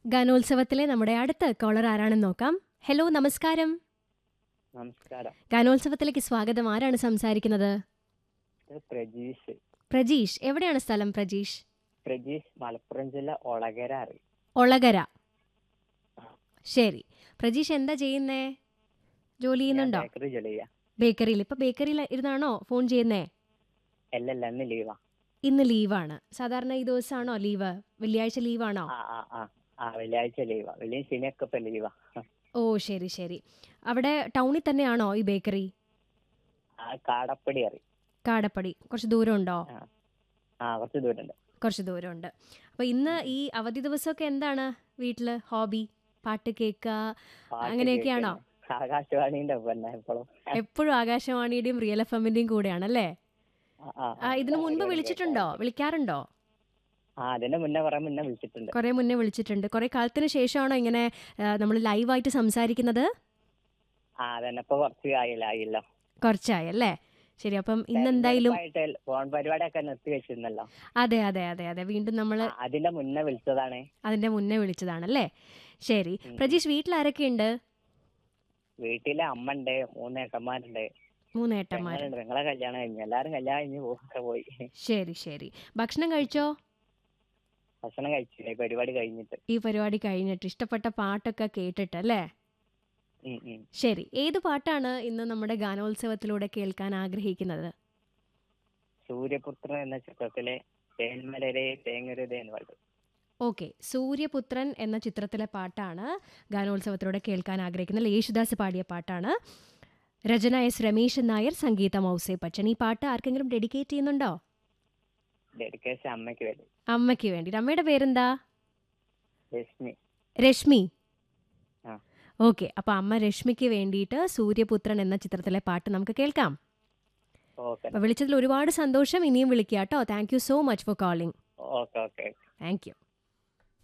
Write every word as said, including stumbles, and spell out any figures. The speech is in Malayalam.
ഗാനോത്സവത്തിലെ നമ്മുടെ അടുത്ത കോളർ ആരാണെന്ന് നോക്കാം. ഹലോ, നമസ്കാരം. നമസ്കാരം. ഗാനോത്സവത്തിലേക്ക് സ്വാഗതം. ആരാണ് സംസാരിക്കുന്നത്? ഇത് പ്രജീഷ്. പ്രജീഷ്. എവിടെയാണ് സ്ഥലം പ്രജീഷ്? പ്രജീഷ് മലപ്പുറം ജില്ല ഒളകര അറിയും. ഒളകര. ശരി. പ്രജീഷ് എന്താ ചെയ്യുന്നേ? ജോലി ഞാൻ ചെയ്യുന്നുണ്ടോ? ബേക്കറി ജോലി ചെയ്യാ. ബേക്കറിയിൽ. ഇപ്പൊ ബേക്കറിയിൽ ഇരുന്നാണോ ഫോൺ ചെയ്യുന്നേ? അല്ലല്ല, ഇന്ന് ലീവാ. ഇന്ന് ലീവാണ്. സാധാരണ ഈ ദിവസമാണോ ലീവ്? വെള്ളിയാഴ്ച ലീവാണോ? ആ ആ ആ ആ വെള്ളിയാഴ്ച ലീവാ. വെള്ളിയും ശനിയൊക്കെ ഇപ്പൊ ലീവാ. ഓ, ശരി ശരി. അവിടെ ടൗണിൽ തന്നെയാണോ ഈ ബേക്കറി? ആ കാടപ്പടി അറിയും. കാടപ്പടി. കുറച്ച് ദൂരം ഉണ്ടോ? ആ ആ കുറച്ച് ദൂരമുണ്ട്. കുറച്ച് ദൂരമുണ്ട്. അപ്പോൾ ഇന്ന് ഈ അവധി ദിവസമൊക്കെ എന്താണ് വീട്ടിൽ ഹോബി? പാട്ട് കേൾക്കുക പാട്ട് അങ്ങനെയൊക്കെയാണോ? കേൾക്കുന്നു. ആകാശവാണിന്റെ ഒപ്പം എപ്പോഴും. എപ്പോഴും ആകാശവാണിയുടെയും റിയൽ എഫ് എമ്മിന്റെയും കൂടെയാണല്ലേ? ആ, ആ, ആ, ആ, ഇതിനു മുൻപ് പരിപാടി വിളിച്ചിട്ടുണ്ടോ? കേൾക്കാറുണ്ട്. വിളിക്കാറുണ്ടോ? ആ അതിന്റെ മുന്നേ കുറെ മുന്നേ വിളിച്ചിട്ടുണ്ട്. കുറേ മുന്നേ വിളിച്ചിട്ടുണ്ട്. കുറേ കാലത്തിന് ശേഷമാണോ ഇങ്ങനെ നമ്മൾ ലൈവായിട്ട് സംസാരിക്കുന്നത്? ആ അതന്നെ, ഇപ്പൊ കുറച്ച് ആയില്ല ആയില്ലോ. കുറച്ചായല്ലേ? ശരി. അപ്പം ഇന്നെന്തായാലും തെരഞ്ഞെടുപ്പായിട്ട് ഫോൺ പരിപാടിയൊക്കെ നിർത്തി വെച്ചിരുന്നല്ലോ. അതെ അതെ അതെ അതെ വീണ്ടും നമ്മൾ ആ, അതിന്റെ മുന്നേ വിളിച്ചതാണ്. അതിൻ്റെ മുന്നേ വിളിച്ചതാണല്ലേ? ശരി. ഉം, ഉം. പ്രജീഷ്, വീട്ടിൽ ആരൊക്കെയുണ്ട്? വീട്ടിലെ അമ്മ ഉണ്ട്, മൂന്ന് ഏട്ടന്മാരുണ്ട്, മൂന്നേട്ടന്മാർ. പെങ്ങളുണ്ട്. പെങ്ങളെ കല്യാണം കഴിഞ്ഞു. എല്ലാരും കല്യാണം കഴിഞ്ഞ് പോ- പോയി. ശരി ശരി. ഭക്ഷണം കഴിച്ചോ? ഭക്ഷണം കഴിച്ചില്ല, ഈ പരിപാടി കഴിഞ്ഞിട്ട്. ഈ പരിപാടി കഴിഞ്ഞിട്ട് ഇഷ്ടപ്പെട്ട പാട്ടൊക്കെ കേട്ടിട്ടല്ലേ? ഉം, ഉം. ശരി. ഏത് പാട്ടാണ് ഇന്ന് നമ്മുടെ ഗാനോത്സവത്തിലൂടെ കേൾക്കാൻ ആഗ്രഹിക്കുന്നത്? സൂര്യപുത്രൻ എന്ന ചിത്രത്തിലെ തേന്മലരെ തേങ്ങരുതേ എന്ന് പാട്ട്. ഓക്കെ. സൂര്യപുത്രൻ എന്ന ചിത്രത്തിലെ പാട്ടാണ് ഗാനോത്സവത്തിലൂടെ കേൾക്കാൻ ആഗ്രഹിക്കുന്നത്. യേശുദാസ് പാടിയ പാട്ടാണ്. രചന എസ് രമേശൻ നായർ, സംഗീതം ഔസേ ബച്ചൻ. ഈ പാട്ട് ആർക്കെങ്കിലും ഡെഡിക്കേറ്റ് ചെയ്യുന്നുണ്ടോ? ഡെഡിക്കേഷൻ അമ്മയ്ക്ക് വേണ്ടി. അമ്മയ്ക്ക് വേണ്ടി. അമ്മയുടെ പേരെന്താ? രശ്മി. രശ്മി. ആ ഓക്കെ. അപ്പോൾ അമ്മ രശ്മിക്ക് വേണ്ടിയിട്ട് സൂര്യപുത്രൻ എന്ന ചിത്രത്തിലെ പാട്ട് നമുക്ക് കേൾക്കാം. ഓക്കെ അപ്പോൾ വിളിച്ചതിൽ ഒരുപാട് സന്തോഷം. ഇനിയും വിളിക്കുക കേട്ടോ. Thank you so much for calling. Okay okay thank you.